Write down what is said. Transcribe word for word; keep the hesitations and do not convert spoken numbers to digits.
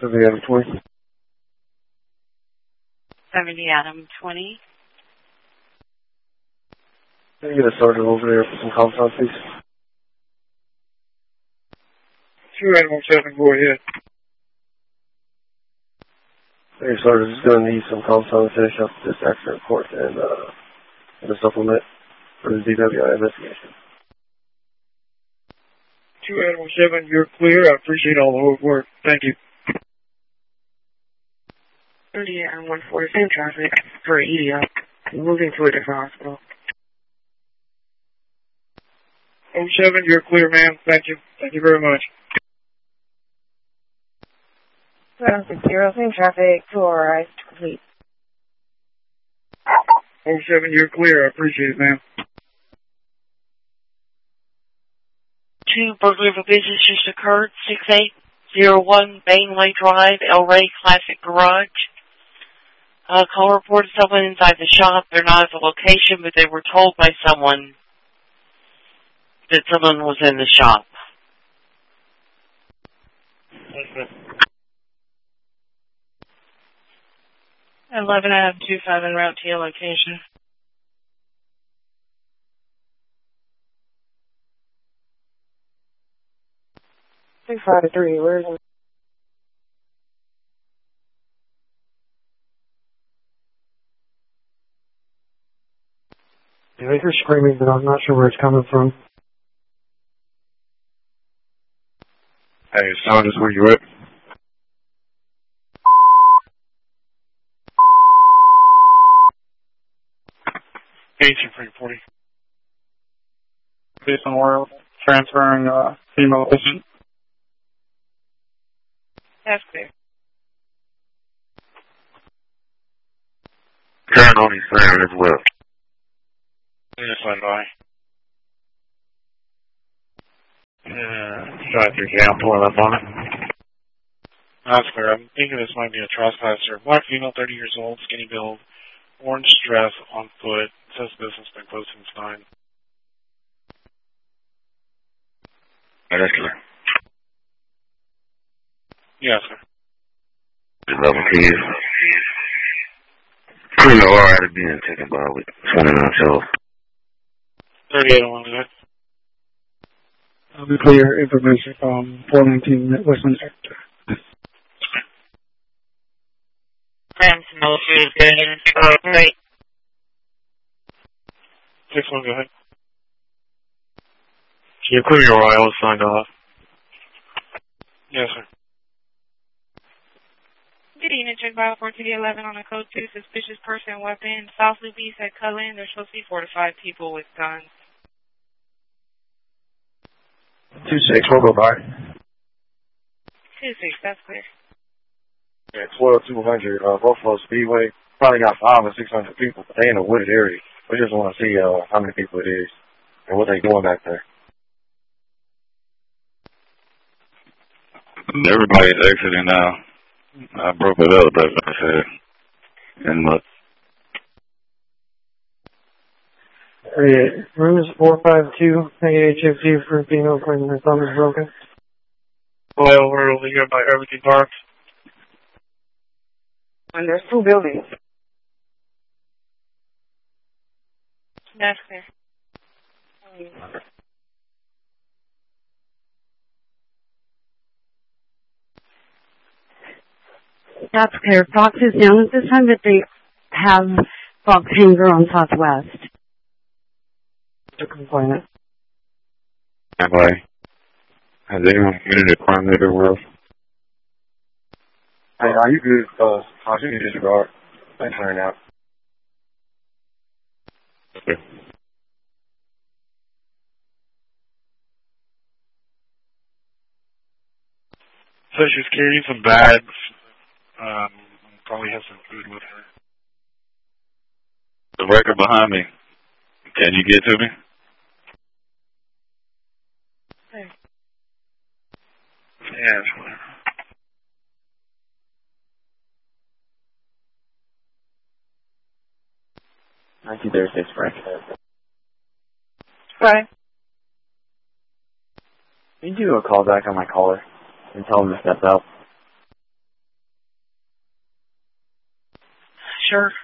seventy Adam twenty. seventy Adam twenty. Can you get a sergeant over there for some comms on, please? two Adam seven, go ahead. Hey, Sergeant, just going to need some comms on to finish up this accident report and, uh, and a supplement for the D W I investigation. two Adam seven, you're clear. I appreciate all the hard work. Thank you. thirty Adam one forty, same traffic for E D L. Moving to a different hospital. oh seven, you're clear, ma'am. Thank you. Thank you very much. Ground six zero, same traffic, two authorized, complete. oh seven, you're clear. I appreciate it, ma'am. Two burglary of a business just occurred. six eight zero one Bainway Drive, El Rey Classic Garage. Uh, call reported someone inside the shop. They're not at the location, but they were told by someone that someone was in the shop. eleven Adam two five en route to your location. two five three, where is it? I think they're screaming, but I'm not sure where it's coming from. Hey, Saunders, where you at? eighteen three forty. Based on where transferring uh, female patient. That's clear. Turn on his phone as well. Yes, I know. Yeah, try to get pulling up on it. That's clear. I'm thinking this might be a trespasser. Black female, thirty years old, skinny build, orange dress, on foot. Says business been closed since nine. Yeah, that's clear. Yes, sir. Level keys. Criminal already being taken by with twenty-nine shows. thirty-eight on that. I'll be clear information from four nineteen Westminster. Graham Military is going in six oh three. six one, go ahead. Can you clear your eye? I was signed off. Yes, sir. Good evening, check by four two eleven on a code two, suspicious person, weapon, South Loop East at Cullen. There's supposed to be four to five people with guns. two six, we'll go by. two six, that's clear. Yeah, twelve two hundred, uh, Buffalo Speedway. Probably got five or six hundred people, but they in a wooded area. We just want to see uh, how many people it is and what they doing back there. Everybody's exiting now. I broke it up, as I said. And look. Hey, room is four five two, H F G for female claiming her thumb is broken. Fly over over here by Everything Park. And there's two buildings. That's clear. That's clear. Fox is down at this time, but they have Fox Hanger on Southwest. The complainant. Anyway, has anyone committed a crime everywhere else? Hey, are you good? Uh, I'll shoot you disregard. Thanks for hearing out. Okay. So she's carrying some bags. Um, probably has some food with her. The record behind me. Can you get to me? Hey. Yeah. nineteen thirty-six, Frank. Right. Can you do a call back on my caller and tell him to step out? sir?